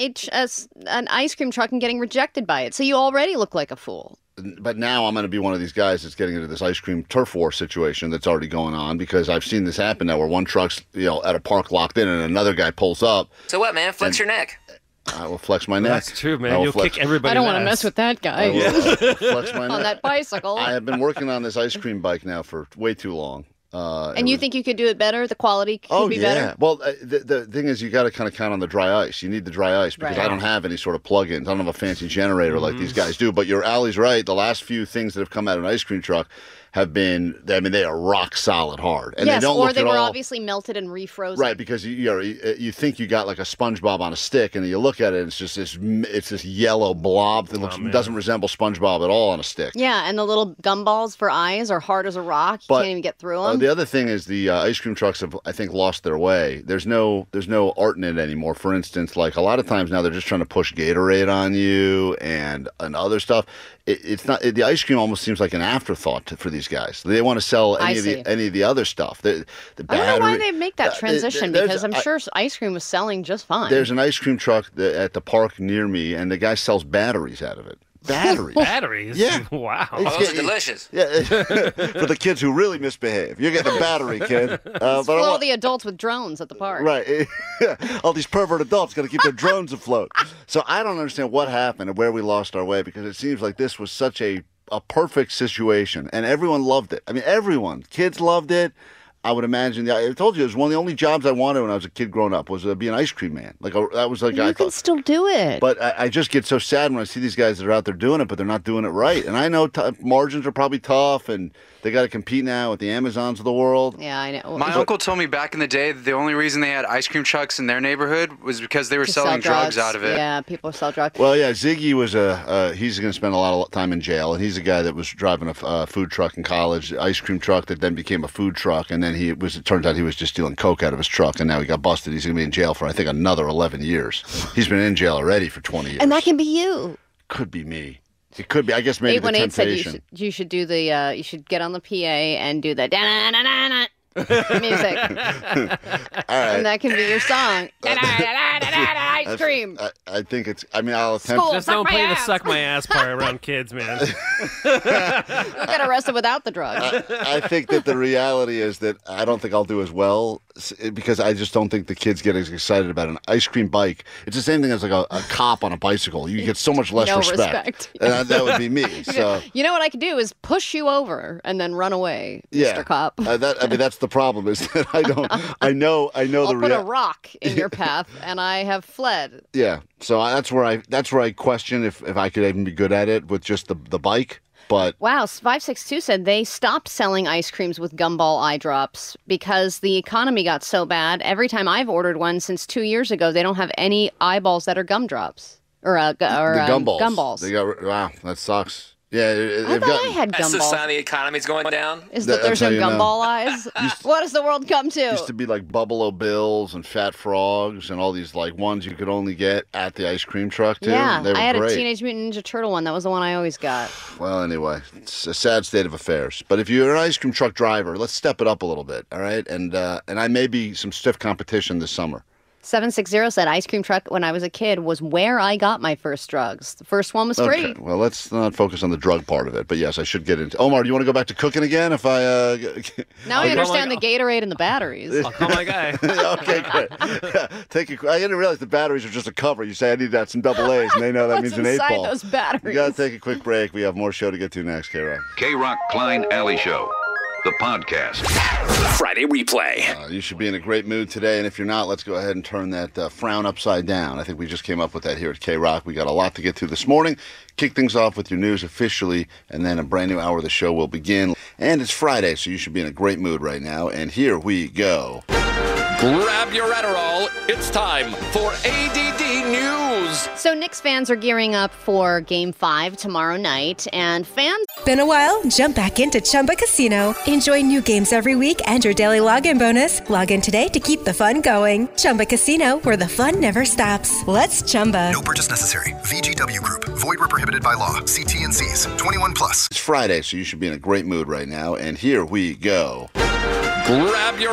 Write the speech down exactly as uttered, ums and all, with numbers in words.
a, ch- a s- an ice cream truck and getting rejected by it. So you already look like a fool. But now I'm going to be one of these guys that's getting into this ice cream turf war situation that's already going on because I've seen this happen now where one truck's, you know, at a park locked in and another guy pulls up. So what, man? Flex and your neck. I will flex my neck. That's true, man. I will You'll flex- kick everybody. I don't want to mess with that guy I will, uh, flex my neck. on that bicycle. I have been working on this ice cream bike now for way too long. Uh, and you was, think you could do it better? The quality could oh, be yeah. better? Well, uh, the, the thing is, you got to kind of count on the dry ice. You need the dry ice because Right. I don't have any sort of plug-ins. I don't have a fancy generator like Mm. these guys do. But your Allie's right. The last few things that have come out of an ice cream truck have been, I mean, they are rock solid hard. And yes, they don't or look they at were all, obviously melted and refrozen. Right, because you, you, know, you you think you got like a SpongeBob on a stick, and then you look at it, and it's just this it's this yellow blob that looks Oh, man. doesn't resemble SpongeBob at all on a stick. Yeah, and the little gumballs for eyes are hard as a rock. You But, can't even get through Uh, them. the other thing is the uh, ice cream trucks have, I think, lost their way. There's no, there's no art in it anymore. For instance, like a lot of times now, they're just trying to push Gatorade on you and and other stuff. It, it's not it, the ice cream almost seems like an afterthought to, for these guys. They want to sell I any of see. the any of the other stuff. The, the I don't know why battery- they make that Uh, transition there's- because I'm I- sure ice cream was selling just fine. There's an ice cream truck that, at the park near me, and the guy sells batteries out of it. Batteries. Batteries? Yeah. Wow. Oh, those are delicious. Yeah, for the kids who really misbehave. You're getting a battery, kid. Uh, but I for all want- the adults with drones at the park. Right. All these pervert adults got to keep their drones afloat. So I don't understand what happened and where we lost our way because it seems like this was such a, a perfect situation and everyone loved it. I mean, everyone. Kids loved it. I would imagine. I told you it was one of the only jobs I wanted when I was a kid growing up was to be an ice cream man. Like a, that was like You I can thought. still do it. But I, I just get so sad when I see these guys that are out there doing it, but they're not doing it right. And I know t- margins are probably tough, and they got to compete now with the Amazons of the world. yeah, I know. My uncle told me back in the day that the only reason they had ice cream trucks in their neighborhood was because they were To selling sell drugs. out of it. Yeah, people sell drugs. Well, yeah, Ziggy was a. Uh, he's going to spend a lot of time in jail, and he's a guy that was driving a uh, food truck in college, ice cream truck that then became a food truck, and then he was. It turns out he was just stealing coke out of his truck, and now he got busted. He's going to be in jail for I think another eleven years. He's been in jail already for twenty years. and that can be you. could be me. It could be. I guess maybe eight the one eight said you temptation. should, you should do the, uh, you should get on the P A and do the da-na-na-na-na music. All right. And that can be your song. Da-da-da-da-da-da, Ice cream. I, I think it's. I mean, I'll attempt. School. Just Suck don't my play the ass. suck my ass part around kids, man. You'll get arrested without the drugs. I think that the reality is that I don't think I'll do as well s- because I just don't think the kids get as excited about an ice cream bike. It's the same thing as like a, a cop on a bicycle. You get so much less No respect. respect. And that- that would be me. So You know what I could do is push you over and then run away, yeah, Mister Cop. Uh, that, I mean, that's the problem is that I don't. I know. I know I'll the put a reality. rock in your path, and I have fled. Yeah. So I, that's where I. That's where I question if, if I could even be good at it with just the the bike. But Wow, five six two said they stopped selling ice creams with gumball eye drops because the economy got so bad. Every time I've ordered one since two years ago, they don't have any eyeballs that are gumdrops. Or, uh, gu- or the um, gumballs. gumballs. They got. Wow, that sucks. Yeah. I They've thought got. I had That's the gumballs. sign the economy's going down. Is That- that there's that's no how you know. gumball eyes? What does the world come to? Used to be like Buffalo Bills and Fat Frogs and all these like ones you could only get at the ice cream truck too. Yeah, they were I had great. a Teenage Mutant Ninja Turtle one. That was the one I always got. Well, anyway, it's a sad state of affairs. But if you're an ice cream truck driver, let's step it up a little bit, all right? And uh, and I may be some stiff competition this summer. seven six zero said ice cream truck when I was a kid was where I got my first drugs. The first one was free. Okay, well, let's not focus on the drug part of it. But yes, I should get into. Omar, do you want to go back to cooking again? If I uh, Now I Oh, understand my the Gatorade and the batteries. I'll call my guy. okay, great. Yeah, take a, I didn't realize the batteries are just a cover. You say I need that some double A's, and they know that What's means an eight inside ball. those We batteries? got to take a quick break. We have more show to get to next, K-Rock. K-Rock Klein Alley Show, the podcast. Friday replay. Uh, you should be in a great mood today, and if you're not, let's go ahead and turn that uh, frown upside down. I think we just came up with that here at K-Rock. We got a lot to get to this morning. Kick things off with your news officially, and then a brand new hour of the show will begin. And it's Friday, so you should be in a great mood right now. And here we go. Grab your Adderall. It's time for A D D News. So Knicks fans are gearing up for Game five tomorrow night, and fans... Been a while? Jump back into Chumba Casino. Enjoy new games every week and your daily login bonus. Log in today to keep the fun going. Chumba Casino, where the fun never stops. Let's Chumba. No purchase necessary. V G W Group. Void where prohibited by law. See T N Cs. twenty-one plus. It's Friday, so you should be in a great mood right now. And here we go. Grab your